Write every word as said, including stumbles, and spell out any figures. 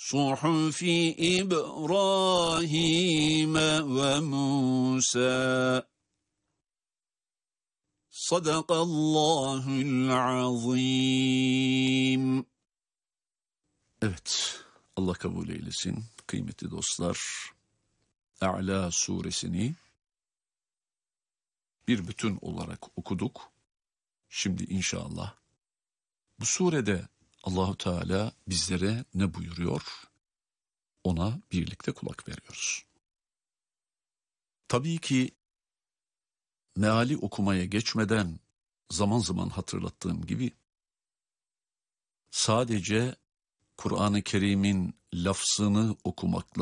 صُحُفِ إِبْرَاهِيمَ وَمُوسَى. Sadakallahul azim. Evet, Allah kabul eylesin kıymetli dostlar. A'la suresini bir bütün olarak okuduk. Şimdi inşallah bu surede Allahu Teala bizlere ne buyuruyor? Ona birlikte kulak veriyoruz. Tabii ki meali okumaya geçmeden zaman zaman hatırlattığım gibi sadece Kur'an-ı Kerim'in lafzını okumakla